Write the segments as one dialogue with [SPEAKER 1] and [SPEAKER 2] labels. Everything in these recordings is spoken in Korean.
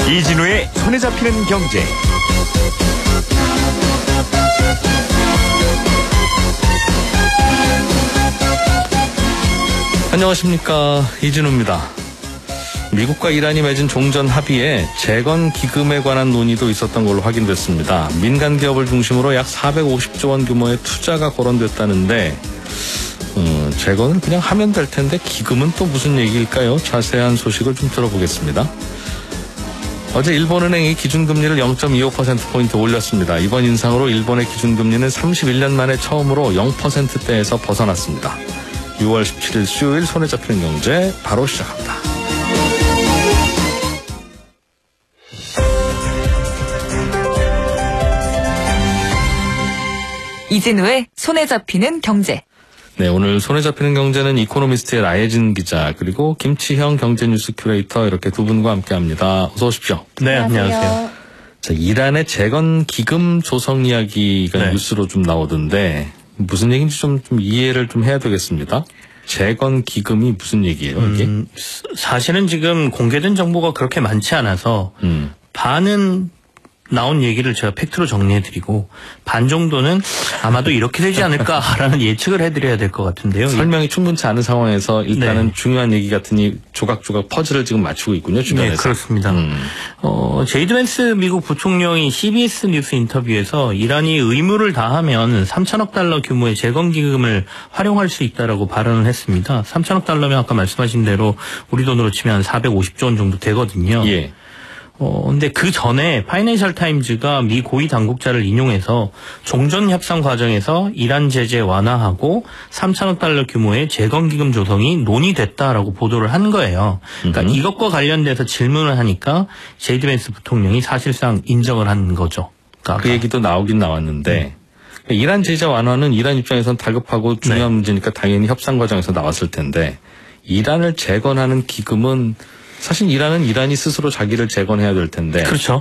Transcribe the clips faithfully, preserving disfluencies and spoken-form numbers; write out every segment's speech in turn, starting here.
[SPEAKER 1] 이진우의 손에 잡히는 경제.
[SPEAKER 2] 안녕하십니까, 이진우입니다. 미국과 이란이 맺은 종전 합의에 재건 기금에 관한 논의도 있었던 걸로 확인됐습니다. 민간 기업을 중심으로 약 사백오십조 원 규모의 투자가 거론됐다는데 음, 재건은 그냥 하면 될 텐데 기금은 또 무슨 얘기일까요? 자세한 소식을 좀 들어보겠습니다. 어제 일본은행이 기준금리를 영 점 이오 퍼센트포인트 올렸습니다. 이번 인상으로 일본의 기준금리는 삼십일 년 만에 처음으로 영 퍼센트대에서 벗어났습니다. 유월 십칠일 수요일 손에 잡히는 경제 바로 시작합니다.
[SPEAKER 3] 이진우의 손에 잡히는 경제.
[SPEAKER 2] 네, 오늘 손에 잡히는 경제는 이코노미스트의 라예진 기자 그리고 김치형 경제뉴스 큐레이터 이렇게 두 분과 함께합니다. 어서 오십시오.
[SPEAKER 4] 네, 안녕하세요.
[SPEAKER 2] 자, 이란의 재건 기금 조성 이야기가
[SPEAKER 4] 네.
[SPEAKER 2] 뉴스로 좀 나오던데 무슨 얘기인지 좀, 좀 이해를 좀 해야 되겠습니다. 재건 기금이 무슨 얘기예요, 이게?
[SPEAKER 4] 음, 사실은 지금 공개된 정보가 그렇게 많지 않아서
[SPEAKER 2] 음.
[SPEAKER 4] 반은 나온 얘기를 제가 팩트로 정리해드리고 반 정도는 아마도 이렇게 되지 않을까라는 예측을 해드려야 될 것 같은데요.
[SPEAKER 2] 설명이 충분치 않은 상황에서 일단은
[SPEAKER 4] 네.
[SPEAKER 2] 중요한 얘기 같으니 조각조각 퍼즐을 지금 맞추고 있군요, 주변에서.
[SPEAKER 4] 네, 그렇습니다.
[SPEAKER 2] 음.
[SPEAKER 4] 어, 제이드 벤스 미국 부총령이 씨비에스 뉴스 인터뷰에서 이란이 의무를 다하면 삼천억 달러 규모의 재건 기금을 활용할 수 있다라고 발언을 했습니다. 삼천억 달러면 아까 말씀하신 대로 우리 돈으로 치면 사백오십조 원 정도 되거든요.
[SPEAKER 2] 예.
[SPEAKER 4] 어, 근데 그 전에 파이낸셜 타임즈가 미 고위 당국자를 인용해서 종전 협상 과정에서 이란 제재 완화하고 삼천억 달러 규모의 재건기금 조성이 논의됐다라고 보도를 한 거예요. 그러니까
[SPEAKER 2] 음흠.
[SPEAKER 4] 이것과 관련돼서 질문을 하니까 제이드 벤스 부통령이 사실상 인정을 한 거죠. 그러니까
[SPEAKER 2] 그 얘기도 나오긴 나왔는데 음. 이란 제재 완화는 이란 입장에서는 다급하고 중요한
[SPEAKER 4] 네.
[SPEAKER 2] 문제니까 당연히 협상 과정에서 나왔을 텐데 이란을 재건하는 기금은 사실 이란은 이란이 스스로 자기를 재건해야 될 텐데.
[SPEAKER 4] 그렇죠.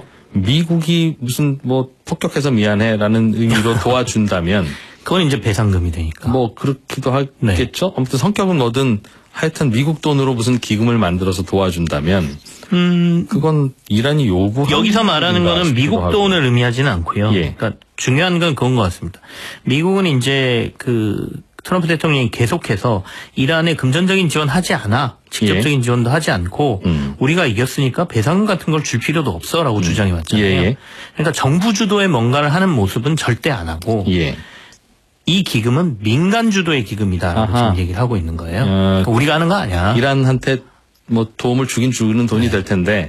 [SPEAKER 2] 미국이 무슨 뭐 폭격해서 미안해라는 의미로 도와준다면.
[SPEAKER 4] 그건 이제 배상금이 되니까.
[SPEAKER 2] 뭐 그렇기도 하겠죠.
[SPEAKER 4] 네.
[SPEAKER 2] 아무튼 성격은 뭐든 하여튼 미국 돈으로 무슨 기금을 만들어서 도와준다면.
[SPEAKER 4] 음,
[SPEAKER 2] 그건 이란이 요구.
[SPEAKER 4] 여기서 말하는 거는 미국
[SPEAKER 2] 하고.
[SPEAKER 4] 돈을 의미하지는 않고요.
[SPEAKER 2] 예.
[SPEAKER 4] 그러니까 중요한 건 그건 것 같습니다. 미국은 이제 그 트럼프 대통령이 계속해서 이란에 금전적인 지원하지 않아. 직접적인
[SPEAKER 2] 예.
[SPEAKER 4] 지원도 하지 않고
[SPEAKER 2] 음.
[SPEAKER 4] 우리가 이겼으니까 배상금 같은 걸 줄 필요도 없어라고 음. 주장해 왔잖아요.
[SPEAKER 2] 예, 예.
[SPEAKER 4] 그러니까 정부 주도의 뭔가를 하는 모습은 절대 안 하고
[SPEAKER 2] 예.
[SPEAKER 4] 이 기금은 민간 주도의 기금이다라고
[SPEAKER 2] 아하.
[SPEAKER 4] 지금 얘기를 하고 있는 거예요.
[SPEAKER 2] 어,
[SPEAKER 4] 그러니까 우리가 하는 거 아니야.
[SPEAKER 2] 이란한테 뭐 도움을 주긴 주는 돈이
[SPEAKER 4] 네.
[SPEAKER 2] 될 텐데.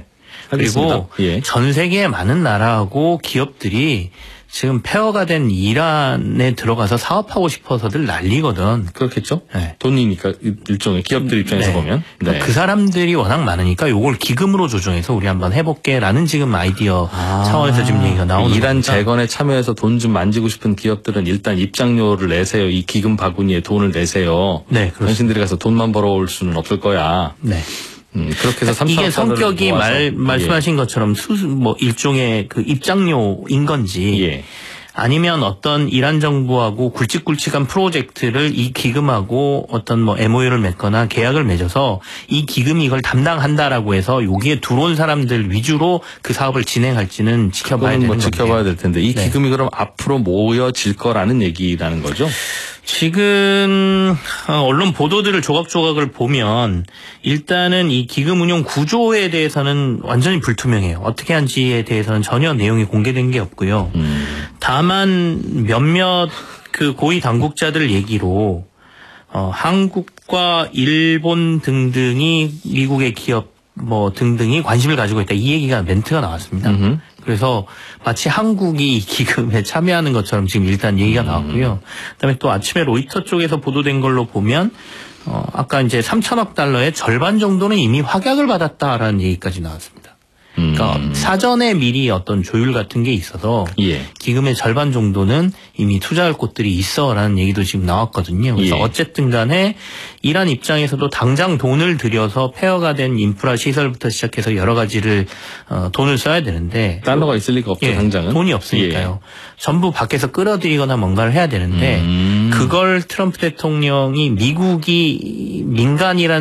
[SPEAKER 4] 그리고
[SPEAKER 2] 예.
[SPEAKER 4] 전 세계의 많은 나라하고 기업들이 지금 폐허가 된 이란에 들어가서 사업하고 싶어서들 난리거든.
[SPEAKER 2] 그렇겠죠.
[SPEAKER 4] 네.
[SPEAKER 2] 돈이니까 일종의 기업들 입장에서
[SPEAKER 4] 네.
[SPEAKER 2] 보면.
[SPEAKER 4] 그러니까 그 사람들이 워낙 많으니까 요걸 기금으로 조정해서 우리 한번 해볼게라는 지금 아이디어
[SPEAKER 2] 아.
[SPEAKER 4] 차원에서 지금 얘기가 나오는
[SPEAKER 2] 이란
[SPEAKER 4] 겁니다.
[SPEAKER 2] 재건에 참여해서 돈 좀 만지고 싶은 기업들은 일단 입장료를 내세요. 이 기금 바구니에 돈을 내세요.
[SPEAKER 4] 네, 그렇습니다.
[SPEAKER 2] 당신들이 가서 돈만 벌어올 수는 없을 거야.
[SPEAKER 4] 네.
[SPEAKER 2] 음, 그렇게 해서 삼천억
[SPEAKER 4] 이게 성격이 말, 말씀하신 것처럼 수, 뭐 일종의 그 입장료인 건지
[SPEAKER 2] 예.
[SPEAKER 4] 아니면 어떤 이란 정부하고 굵직굵직한 프로젝트를 이 기금하고 어떤 뭐 엠오유를 맺거나 계약을 맺어서 이 기금이 이걸 담당한다라고 해서 여기에 들어온 사람들 위주로 그 사업을 진행할지는 지켜봐야 되는
[SPEAKER 2] 뭐
[SPEAKER 4] 거죠.
[SPEAKER 2] 지켜봐야 될 텐데 이
[SPEAKER 4] 네.
[SPEAKER 2] 기금이 그럼 앞으로 모여질 거라는 얘기라는 거죠?
[SPEAKER 4] 지금 언론 보도들을 조각조각을 보면 일단은 이 기금 운용 구조에 대해서는 완전히 불투명해요. 어떻게 한지에 대해서는 전혀 내용이 공개된 게 없고요.
[SPEAKER 2] 음.
[SPEAKER 4] 다만 몇몇 그 고위 당국자들 얘기로 어, 한국과 일본 등등이 미국의 기업 뭐 등등이 관심을 가지고 있다. 이 얘기가 멘트가 나왔습니다.
[SPEAKER 2] 음흠.
[SPEAKER 4] 그래서 마치 한국이 이 기금에 참여하는 것처럼 지금 일단 얘기가 나왔고요. 그다음에 또 아침에 로이터 쪽에서 보도된 걸로 보면 어, 아까 이제 삼천억 달러의 절반 정도는 이미 확약을 받았다라는 얘기까지 나왔습니다. 그러니까
[SPEAKER 2] 음.
[SPEAKER 4] 사전에 미리 어떤 조율 같은 게 있어서
[SPEAKER 2] 예.
[SPEAKER 4] 기금의 절반 정도는 이미 투자할 곳들이 있어라는 얘기도 지금 나왔거든요. 그래서
[SPEAKER 2] 예.
[SPEAKER 4] 어쨌든 간에 이란 입장에서도 당장 돈을 들여서 폐허가 된 인프라 시설부터 시작해서 여러 가지를 어, 돈을 써야 되는데
[SPEAKER 2] 달러가 있을 리가 없죠,
[SPEAKER 4] 예,
[SPEAKER 2] 당장은.
[SPEAKER 4] 돈이 없으니까요. 전부 밖에서 끌어들이거나 뭔가를 해야 되는데
[SPEAKER 2] 음.
[SPEAKER 4] 그걸 트럼프 대통령이 미국이 민간이라는